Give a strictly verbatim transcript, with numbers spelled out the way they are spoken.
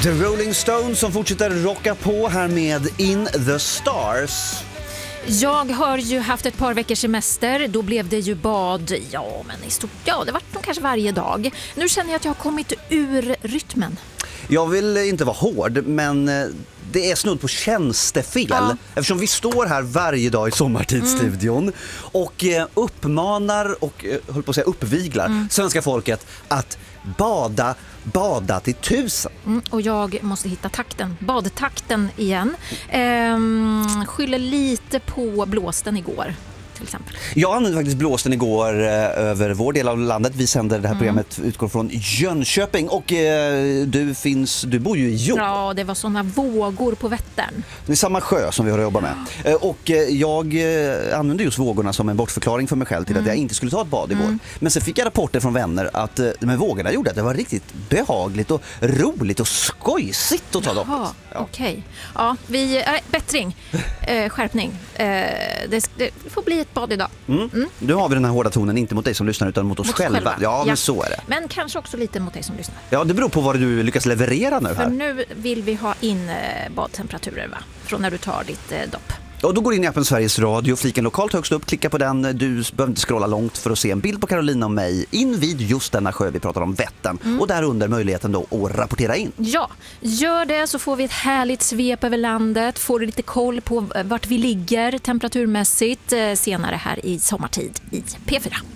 The Rolling Stones som fortsätter rocka på här med In the Stars. Jag har ju haft ett par veckors semester. Då blev det ju bad. Ja, men i stort, ja, det var nog kanske varje dag. Nu känner jag att jag har kommit ur rytmen. Jag vill inte vara hård, men det är snudd på tjänstefel. Ja. Eftersom vi står här varje dag i Sommartidsstudion mm. och uppmanar och höll på att säga uppviglar mm. svenska folket att bada, bada till tusen. Mm, och jag måste hitta takten, badtakten igen. Ehm, skyller lite på blåsten igår. Till exempel. Jag använde faktiskt blåsten igår eh, över vår del av landet. Vi sänder det här mm. programmet utgår från Jönköping och eh, du finns du bor ju i Jo. Ja, det var såna vågor på Vättern. Det är samma sjö som vi har att jobba med. Eh, och eh, jag eh, använde just vågorna som en bortförklaring för mig själv till mm. att jag inte skulle ta ett bad igår. Mm. Men sen fick jag rapporter från vänner att eh, de här vågorna gjorde att det var riktigt behagligt och roligt och skojsigt att ta dem. Ja, okej. Okay. Ja, vi äh, bättring, eh, skärpning. Eh, det, det får bli ett bad idag. Mm. Mm. Nu har vi den här hårda tonen, inte mot dig som lyssnar utan mot oss mot själva. själva. Ja, men ja. så är det. Men kanske också lite mot dig som lyssnar. Ja, det beror på vad du lyckas leverera nu här. För nu vill vi ha in eh, badtemperaturer, va? Från när du tar ditt eh, dopp. Och då går du in i appen Sveriges Radio, fliken lokalt högst upp, klicka på den. Du behöver inte scrolla långt för att se en bild på Carolina och mig in vid just denna sjö vi pratar om, Vättern. Mm. Och där under möjligheten då att rapportera in. Ja, gör det så får vi ett härligt svep över landet. Får du lite koll på vart vi ligger temperaturmässigt senare här i Sommartid i P fyra.